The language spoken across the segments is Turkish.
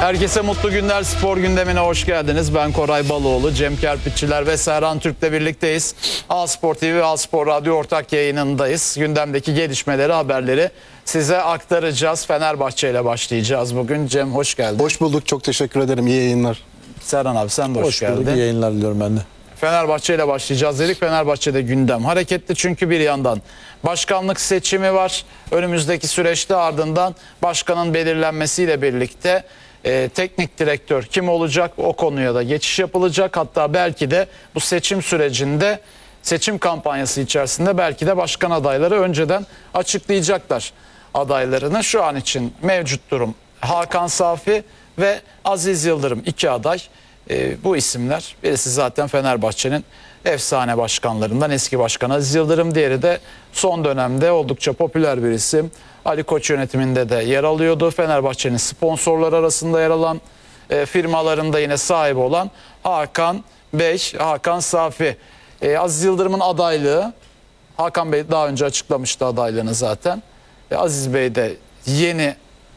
Herkese mutlu günler. Spor gündemine hoş geldiniz. Ben Koray Baloğlu, Cem Kerpiççiler ve Serhan Türk'le birlikteyiz. A-Spor TV ve A-Spor Radyo ortak yayınındayız. Gündemdeki gelişmeleri, haberleri size aktaracağız. Fenerbahçe ile başlayacağız bugün. Cem hoş geldin. Hoş bulduk. Çok teşekkür ederim. İyi yayınlar. Serhan abi sen de hoş geldin. Hoş bulduk. İyi yayınlar diliyorum ben de. Fenerbahçe ile başlayacağız dedik. Fenerbahçe'de gündem hareketli çünkü bir yandan başkanlık seçimi var. Önümüzdeki süreçte ardından başkanın belirlenmesiyle birlikte teknik direktör kim olacak, o konuya da geçiş yapılacak. Hatta belki de bu seçim sürecinde, seçim kampanyası içerisinde belki de başkan adayları önceden açıklayacaklar adaylarını. Şu an için mevcut durum Hakan Safi ve Aziz Yıldırım, iki aday. Bu isimler, birisi zaten Fenerbahçe'nin efsane başkanlarından eski başkan Aziz Yıldırım, diğeri de son dönemde oldukça popüler bir isim. Ali Koç yönetiminde de yer alıyordu. Fenerbahçe'nin sponsorlar arasında yer alan, firmalarında yine sahibi olan Hakan Bey, Hakan Safi. Aziz Yıldırım'ın adaylığı, Hakan Bey daha önce açıklamıştı adaylığını zaten. Aziz Bey de yeni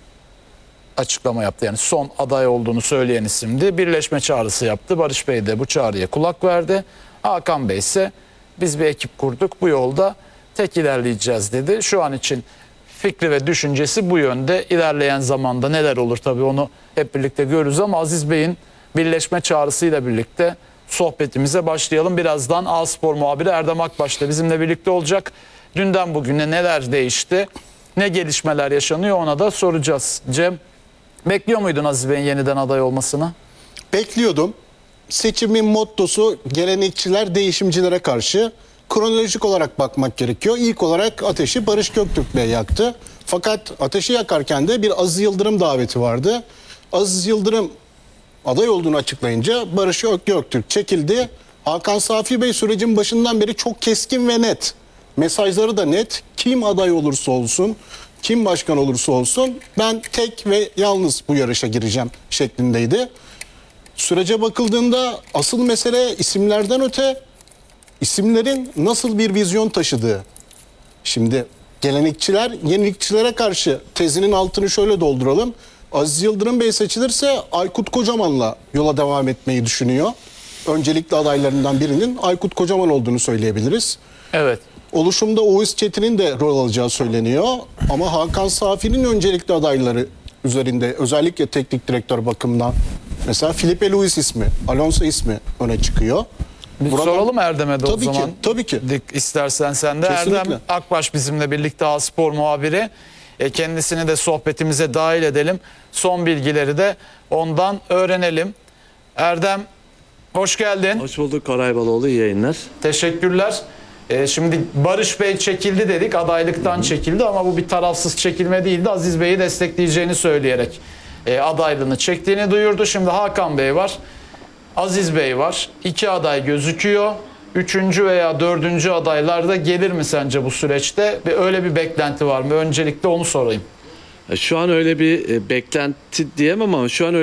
açıklama yaptı. Yani son aday olduğunu söyleyen isimdi. Birleşme çağrısı yaptı. Barış Bey de bu çağrıya kulak verdi. Hakan Bey ise biz bir ekip kurduk, bu yolda tek ilerleyeceğiz dedi. Şu an için fikri ve düşüncesi bu yönde. İlerleyen zamanda neler olur tabii onu hep birlikte görürüz ama Aziz Bey'in birleşme çağrısıyla birlikte sohbetimize başlayalım. Birazdan A-Spor muhabiri Erdem Akbaş da bizimle birlikte olacak. Dünden bugüne neler değişti, ne gelişmeler yaşanıyor ona da soracağız. Cem, bekliyor muydun Aziz Bey'in yeniden aday olmasını? Bekliyordum. Seçimin mottosu gelenekçiler değişimcilere karşı. Kronolojik olarak bakmak gerekiyor. İlk olarak ateşi Barış Göktürk Bey yaktı. Fakat ateşi yakarken de bir Aziz Yıldırım daveti vardı. Aziz Yıldırım aday olduğunu açıklayınca Barış Göktürk çekildi. Hakan Safi Bey sürecin başından beri çok keskin ve net. Mesajları da net. Kim aday olursa olsun, kim başkan olursa olsun ben tek ve yalnız bu yarışa gireceğim şeklindeydi. Sürece bakıldığında asıl mesele isimlerden öte isimlerin nasıl bir vizyon taşıdığı. Şimdi gelenekçiler yenilikçilere karşı tezinin altını şöyle dolduralım. Aziz Yıldırım Bey seçilirse Aykut Kocaman'la yola devam etmeyi düşünüyor. Öncelikli adaylarından birinin Aykut Kocaman olduğunu söyleyebiliriz. Evet. Oluşumda Oğuz Çetin'in de rol alacağı söyleniyor. Ama Hakan Safi'nin öncelikli adayları üzerinde özellikle teknik direktör bakımından mesela Filipe Luis ismi, Alonso ismi öne çıkıyor. Bir soralım Erdem'e de o zaman. Tabii ki. İstersen sen de. Kesinlikle. Erdem Akbaş bizimle birlikte A-Spor muhabiri. Kendisini de sohbetimize dahil edelim. Son bilgileri de ondan öğrenelim. Erdem hoş geldin. Hoş bulduk Koray Baloğlu. İyi yayınlar. Teşekkürler. Şimdi Barış Bey çekildi dedik, adaylıktan çekildi ama bu bir tarafsız çekilme değildi. Aziz Bey'i destekleyeceğini söyleyerek adaylığını çektiğini duyurdu. Şimdi Hakan Bey var, Aziz Bey var. İki aday gözüküyor. Üçüncü veya dördüncü adaylar da gelir mi sence bu süreçte? Öyle bir beklenti var mı? Öncelikle onu sorayım. Şu an öyle bir beklenti diyemem ama şu an